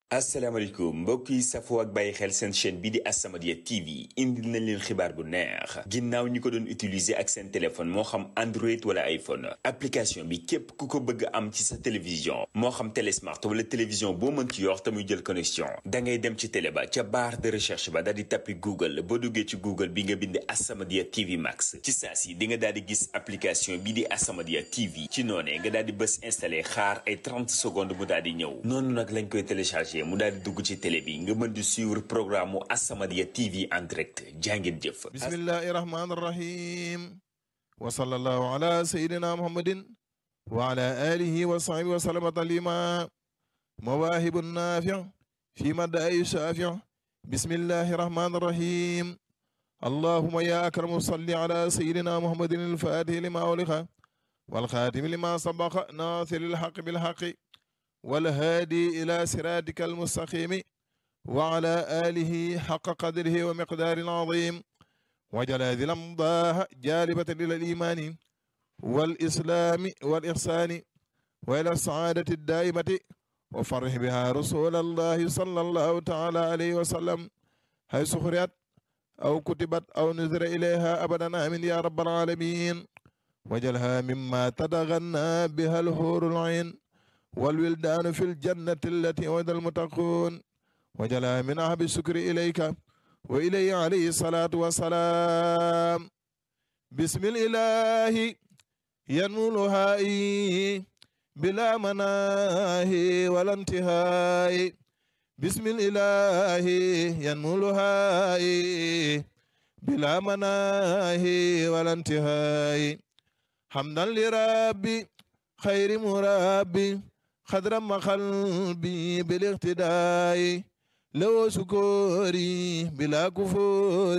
asalaamaaleykum mbokk yi safoo ak bàyyi xel seen chaîne bi di As-Samadiyya TV indil nañ leen xibaar bu neex ginnaaw ñi ko doon utiliser ak seen téléphone moo xam Android wala iPhone application bi képp ku ko bëgg am ci sa télévision moo xam télé smart wala télévision boo mën ci yor te muy jël connexion da ngay dem ci télé ba ca barre de recherche ba daal di tappi Google boo duggee ci Google bi nga bind As-Samadiyya TV Max ci saa si di nga daal di gis application bi di As-Samadiyya TV ci noonee nga daal di bës installé xaar ay 30 secondes mu daal di ñëw noonu nag lañ koy téléchargé mu daal di dugg ci télé bi nga mën di suivre programme mu As-Samadiyya TV en direct jàngeen jëf. bismillahi rahmani rahim wa sallallahu ala sayyidina muhammadin wa ala alihi wa sahbihi wa sallama taslima mawaahibu naafi' fi madaa'i shaafi' bismillahi rahmani rahim allahumma ya akramu salli ala sayyidina muhammadin al-faatihi lima ughliqa wal khaatimi lima sabaqa naasiril haqqi bil haqqi والهادي إلى صراطك المستقيم وعلى آله حق قدره ومقدار عظيم وجل هذه الأمضاء جالبة إلى الإيمان والإسلام والإحسان وإلى السعادة الدائمة وفرح بها رسول الله صلى الله تعالى عليه وسلم حيث خرجت أو كتبت أو نذر إليها أبدا آمين يا رب العالمين وجلها مما تتغنى بها الحور العين والولدان في الجنة التي وعد المتقون وجلا من أحب الشكر إليك وإليه عليه الصلاة والسلام بسم الإله ينمو لهائي بلا مناهي ولا انتهاء بسم الإله ينمو لهائي بلا مناهي ولا انتهاء حمدا لربي خير مربي خضرم قلبي بالاقتداء لو سكوري بلا كفور